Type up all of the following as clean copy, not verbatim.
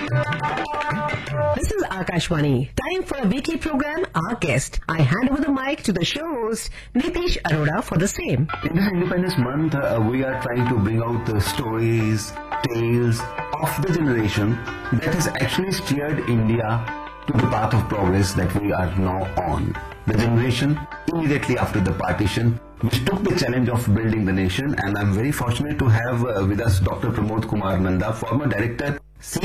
This is Akashwani. Time for a weekly program, Our Guest. I hand over the mic to the show host, Nitish Arora, for the same. In this Independence Month, we are trying to bring out the stories, tales of the generation that has actually steered India to the path of progress that we are now on. The generation immediately after the partition, which took the challenge of building the nation, and I'm very fortunate to have with us Dr. Pramod Kumar Nanda, former director,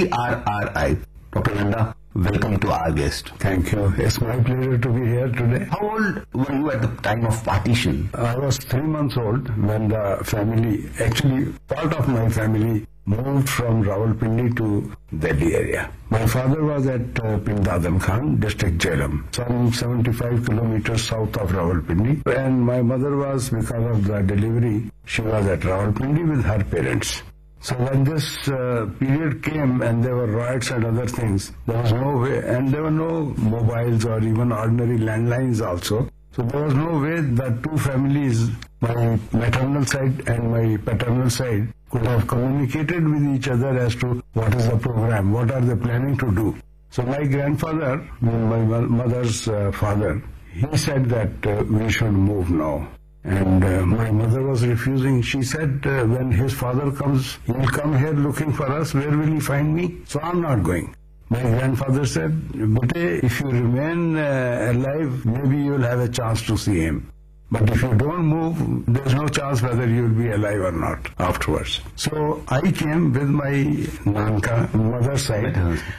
CRRI. Dr. Nanda, welcome to Our Guest. Thank you. It's my pleasure to be here today. How old were you at the time of partition? I was 3 months old when the family, actually part of my family, moved from Rawalpindi to Delhi area. My father was at Pindadan Khan, district Jhelum, some 75 kilometers south of Rawalpindi. And my mother was, because of the delivery, she was at Rawalpindi with her parents. So when this period came and there were riots and other things, there was no way, and there were no mobiles or even ordinary landlines also. So there was no way that two families, my maternal side and my paternal side, could have communicated with each other as to what is the program, what are they planning to do. So my grandfather, my mother's father, he said that we should move now. And my mother was refusing. She said, when his father comes, he will come here looking for us. Where will he find me? So I'm not going. My grandfather said, Bute, if you remain alive, maybe you will have a chance to see him. But if you don't move, there's no chance whether you will be alive or not afterwards. So I came with my Nanka, mother's side.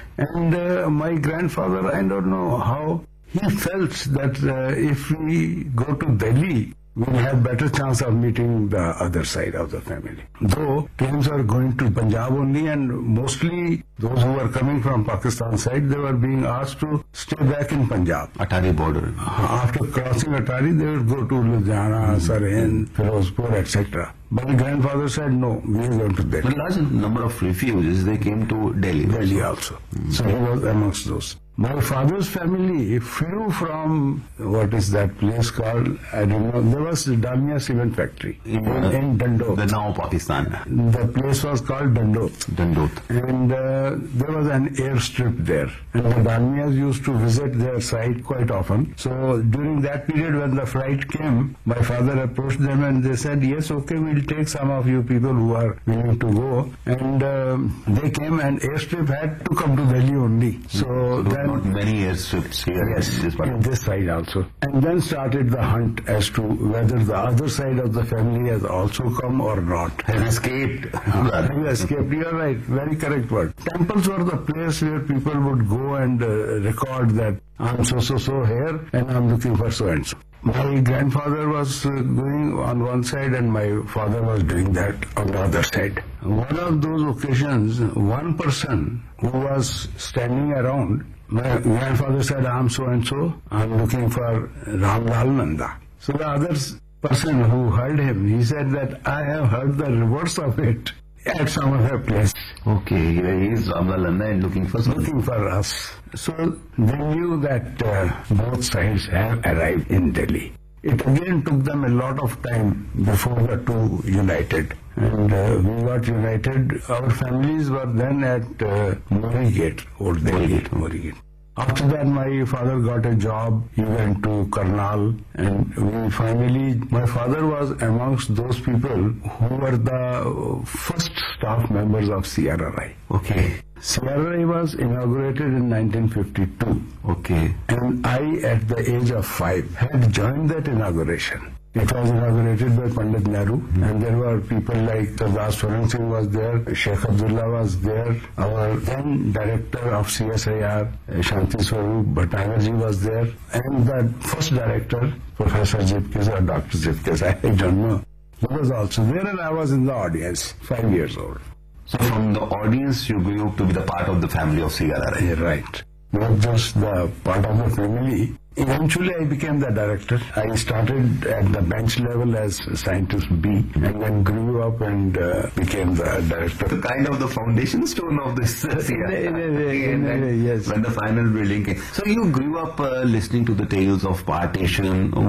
And my grandfather, I don't know how, he felt that if we go to Delhi, we'll have better chance of meeting the other side of the family. Though trains are going to Punjab only, and mostly those who were coming from Pakistan side, they were being asked to stay back in Punjab. Atari border. After crossing Atari, they would go to Ludhiana, Sirhind, Firozpur, etc. But the grandfather said, no, we are going to Delhi. A large number of refugees, they came to Delhi. Delhi also. So he was amongst those. My father's family flew from, what is that place called? I don't know. There was Dalmia Cement Factory in Dandot. The now Pakistan. The place was called Dandot. And there was an airstrip there. And the Dalmias used to visit their site quite often. So during that period when the flight came, my father approached them and they said, yes, okay, we'll take some of you people who are willing to go. And they came, and airstrip had to come to Delhi only. So then, not many airstrips here. Yes, in this side also. And then started the hunt as to whether the other side of the family has also come or not. Has escaped. Has escaped. You are right. Very correct word. Temples were the place where people would go and record that I'm so here and I'm looking for so and so. My grandfather was going on one side and my father was doing that on the other side. One of those occasions, one person who was standing around, my grandfather said, I'm so and so, I'm looking for Ramlal Nanda. So the other person who heard him, he said that I have heard the reverse of it at some other place. Okay, he is Ramlal Nanda and looking for us. So they knew that both sides have arrived in Delhi. It again took them a lot of time before the two united. And we got united. Our families were then at Morigate, Old Delhi. Morigate. After that, my father got a job. He went to Karnal, and we finally, my father was amongst those people who were the first staff members of CRRI. Okay. CRRI was inaugurated in 1952. Okay. And I, at the age of 5, had joined that inauguration. It was inaugurated by Pandit Nehru, and there were people like Sardas Swaran Singh was there, Sheikh Abdullah was there, our then director of CSIR, Shanti Swarup Bhattacharya was there, and the first director, Professor Jipkis or Dr. Jipkis, I don't know, he was also there, and I was in the audience, 5 years old. So from the audience, you grew up to be the part of the family of CRRI. Right. Not just the part of the family. Eventually, I became the director. I started at the bench level as scientist B, and then grew up and became the director. Kind of the foundation stone of this CRRI. Yes. When the final building came. So you grew up listening to the tales of partition.